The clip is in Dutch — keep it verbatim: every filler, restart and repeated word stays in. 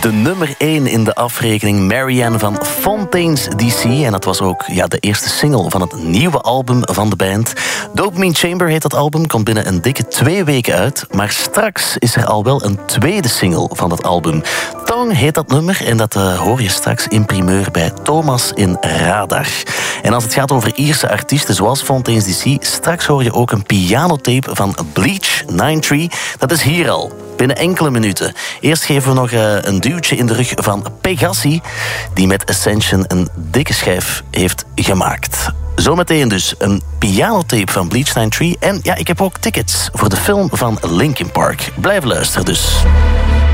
De nummer één in de afrekening, Marianne van Fontaines D C. En dat was ook ja, de eerste single van het nieuwe album van de band. Dopamine Chamber heet dat album, komt binnen een dikke twee weken uit. Maar straks is er al wel een tweede single van dat album. Tongue heet dat nummer en dat uh, hoor je straks in primeur bij Thomas in Radar. En als het gaat over Ierse artiesten zoals Fontaines D C, straks hoor je ook een pianotape van Bleach nine three. Dat is hier al, binnen enkele minuten. Eerst geven we nog uh, een duwtje in de rug van Pegassi, die met Ascension een dikke schijf heeft gemaakt. Zometeen dus een pianotape van Bleach nine three. En ja, ik heb ook tickets voor de film van Linkin Park. Blijf luisteren dus.